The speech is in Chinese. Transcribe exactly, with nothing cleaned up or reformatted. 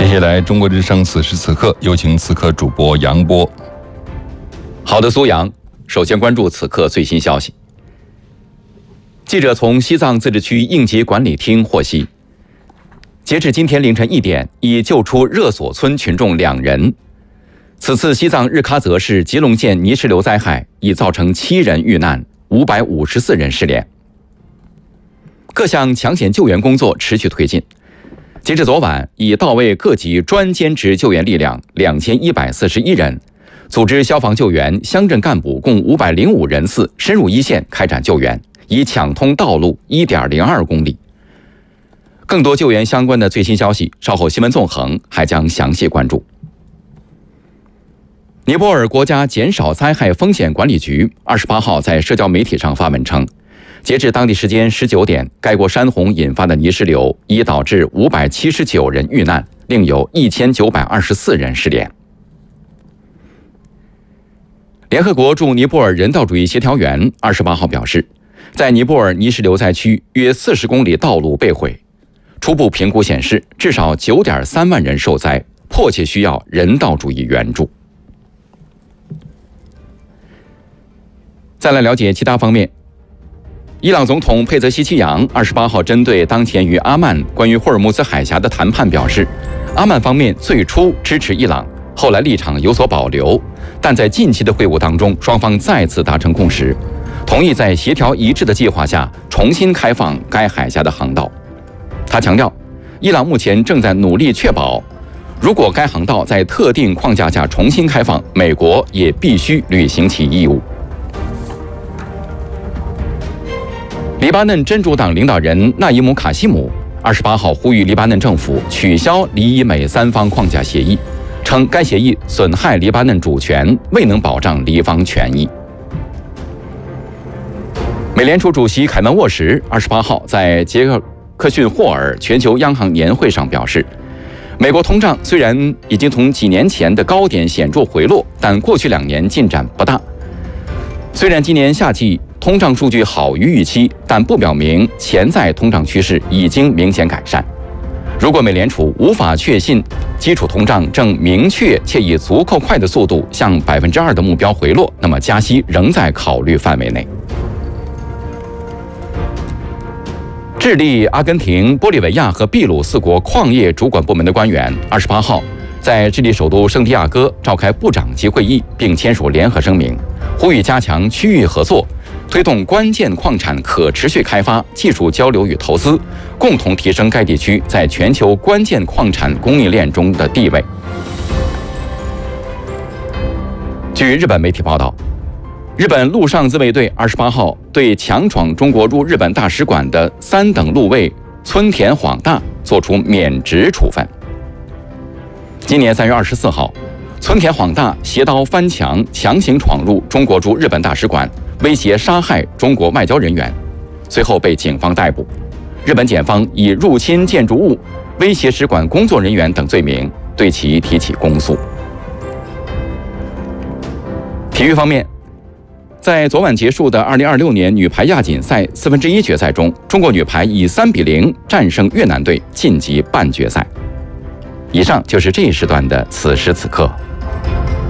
接下来，中国之声此时此刻有请此刻主播杨波。 好的，苏阳，首先关注此刻最新消息。记者从西藏自治区应急管理厅获悉，截至今天凌晨一点，已救出热所村群众两人。此次西藏日喀则市吉隆县泥石流灾害已造成七人遇难，五百五十四人失联。各项抢险救援工作持续推进。截至昨晚，已到位各级专兼职救援力量两千一百四十一人，组织消防救援、乡镇干部共五百零五人次深入一线开展救援，已抢通道路一点零二公里。更多救援相关的最新消息，稍后新闻纵横还将详细关注。尼泊尔国家减少灾害风险管理局二十八号在社交媒体上发文称，截至当地时间十九点，该国山洪引发的泥石流已导致五百七十九人遇难，另有一千九百二十四人失联。联合国驻尼泊尔人道主义协调员二十八号表示，在尼泊尔泥石流灾区约四十公里道路被毁，初步评估显示至少九点三万人受灾，迫切需要人道主义援助。再来了解其他方面。伊朗总统佩泽希奇扬二十八号针对当前与阿曼关于霍尔木兹海峡的谈判表示，阿曼方面最初支持伊朗，后来立场有所保留，但在近期的会晤当中，双方再次达成共识，同意在协调一致的计划下重新开放该海峡的航道。他强调，伊朗目前正在努力确保，如果该航道在特定框架下重新开放，美国也必须履行其义务。黎巴嫩真主党领导人纳伊姆·卡西姆二十八号呼吁黎巴嫩政府取消黎以美三方框架协议，称该协议损害黎巴嫩主权，未能保障黎方权益。美联储主席凯文·沃什二十八号在杰克逊霍尔全球央行年会上表示，美国通胀虽然已经从几年前的高点显著回落，但过去两年进展不大。虽然今年夏季通胀数据好于预期，但不表明潜在通胀趋势已经明显改善。如果美联储无法确信基础通胀正明确且以足够快的速度向百分之二的目标回落，那么加息仍在考虑范围内。智利、阿根廷、玻利维亚和秘鲁四国矿业主管部门的官员二十八号在智利首都圣地亚哥召开部长级会议，并签署联合声明，呼吁加强区域合作，推动关键矿产可持续开发、技术交流与投资，共同提升该地区在全球关键矿产供应链中的地位。据日本媒体报道，日本陆上自卫队二十八号对强闯中国入日本大使馆的三等陆尉村田晃大作出免职处分。今年三月二十四号，村田晃大携刀翻墙，强行闯入中国驻日本大使馆，威胁杀害中国外交人员，随后被警方逮捕。日本检方以入侵建筑物、威胁使馆工作人员等罪名对其提起公诉。体育方面，在昨晚结束的二零二六年女排亚锦赛四分之一决赛中，中国女排以三比零战胜越南队，晋级半决赛。以上就是这一时段的此时此刻。